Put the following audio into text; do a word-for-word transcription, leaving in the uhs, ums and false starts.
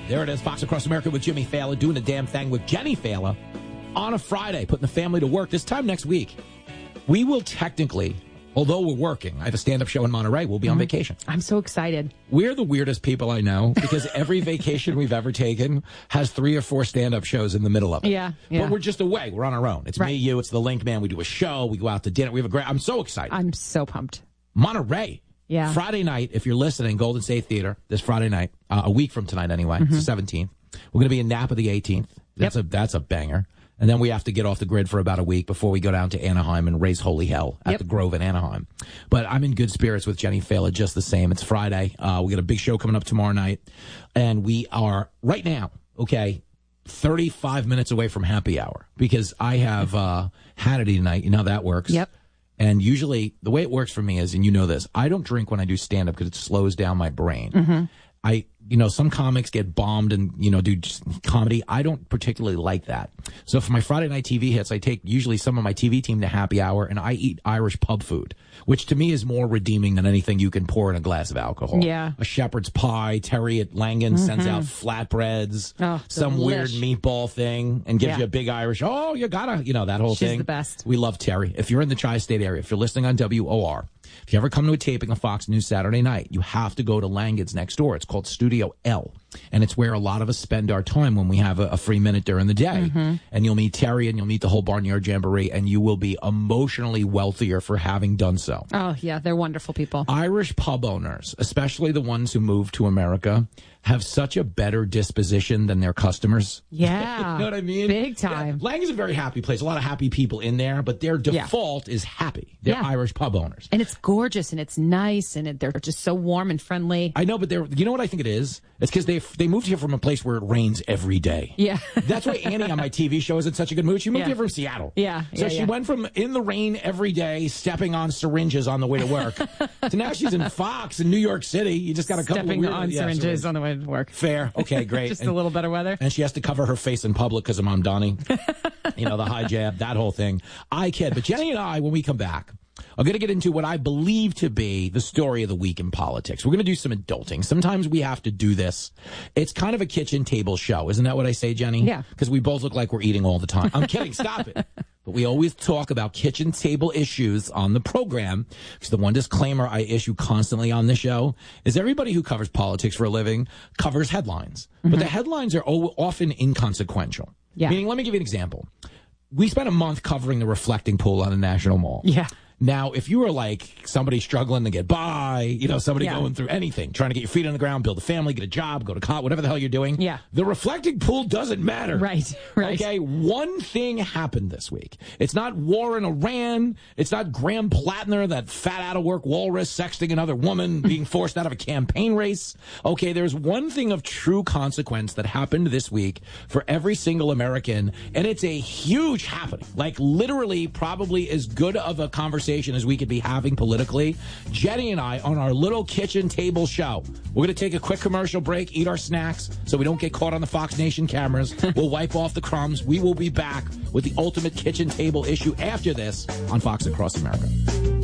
There it is, Fox Across America with Jimmy Fallon, doing the damn thing with Jenny Fallon on a Friday, putting the family to work. This time next week, we will technically, although we're working, I have a stand-up show in Monterey, we'll be mm-hmm. on vacation. I'm so excited. We're the weirdest people I know because every vacation we've ever taken has three or four stand-up shows in the middle of it. Yeah, yeah. But we're just away. We're on our own. It's right. me, you, it's the Link Man. We do a show. We go out to dinner. We have a great, I'm so excited. I'm so pumped. Monterey. Yeah. Friday night, if you're listening, Golden State Theater, this Friday night, uh, a week from tonight anyway, mm-hmm. it's the seventeenth. We're going to be in Napa the eighteenth. That's yep. a that's a banger. And then we have to get off the grid for about a week before we go down to Anaheim and raise holy hell at yep. the Grove in Anaheim. But I'm in good spirits with Jenny Fallon just the same. It's Friday. Uh, we got a big show coming up tomorrow night. And we are right now, okay, thirty-five minutes away from happy hour because I have uh, Hannity tonight. You know how that works. Yep. And usually the way it works for me is, and you know this, I don't drink when I do stand-up because it slows down my brain. Mm-hmm. I, you know, some comics get bombed and, you know, do just comedy. I don't particularly like that. So for my Friday night T V hits, I take usually some of my T V team to happy hour and I eat Irish pub food, which to me is more redeeming than anything you can pour in a glass of alcohol. Yeah. A shepherd's pie. Terry at Langan mm-hmm. sends out flatbreads, oh, some delish. weird meatball thing and gives yeah. you a big Irish. Oh, you gotta, you know, that whole She's thing. the best. We love Terry. If you're in the tri-state area, if you're listening on W O R, if you ever come to a taping of Fox News Saturday night, you have to go to Langan's next door. It's called Studio L, and it's where a lot of us spend our time when we have a, a free minute during the day. Mm-hmm. And you'll meet Terry, and you'll meet the whole Barnyard Jamboree, and you will be emotionally wealthier for having done so. Oh, yeah, they're wonderful people. Irish pub owners, especially the ones who moved to America, have such a better disposition than their customers. Yeah. You know what I mean? Big time. Yeah. Langan's a very happy place. A lot of happy people in there, but their default yeah. is happy. They're yeah. Irish pub owners. And it's gorgeous and it's nice and it, they're just so warm and friendly. I know, but they're, you know what I think it is? It's because they they moved here from a place where it rains every day. Yeah. That's why Annie on my T V show is in such a good mood. She moved yeah. here from Seattle. Yeah. So yeah, she yeah. went from in the rain every day, stepping on syringes on the way to work, to now she's in Fox in New York City. You just got a couple Stepping of weird, on yeah, syringes, syringes on the way to work. Fair. Okay, great. Just and, a little better weather. And she has to cover her face in public because of Mom Donnie. You know, the high jab, that whole thing. I kid. But Jenny and I, when we come back, are going to get into what I believe to be the story of the week in politics. We're going to do some adulting. Sometimes we have to do this. It's kind of a kitchen table show. Isn't that what I say, Jenny? Yeah. Because we both look like we're eating all the time. I'm kidding. Stop it. But we always talk about kitchen table issues on the program. Because the one disclaimer I issue constantly on the show is everybody who covers politics for a living covers headlines. Mm-hmm. But the headlines are o- often inconsequential. Yeah. Meaning, let me give you an example. We spent a month covering the reflecting pool on the National Mall. Yeah. Now, if you were like somebody struggling to get by, you know, somebody yeah. going through anything, trying to get your feet on the ground, build a family, get a job, go to college, whatever the hell you're doing, yeah. the reflecting pool doesn't matter. Right, right. Okay, one thing happened this week. It's not war in Iran. It's not Graham Plattner, that fat out-of-work walrus sexting another woman, being forced out of a campaign race. Okay, there's one thing of true consequence that happened this week for every single American, and it's a huge happening. Like, literally, probably as good of a conversation as we could be having politically. Jenny and I on our little kitchen table show. We're going to take a quick commercial break, eat our snacks so we don't get caught on the Fox Nation cameras. We'll wipe off the crumbs. We will be back with the ultimate kitchen table issue after this on Fox Across America.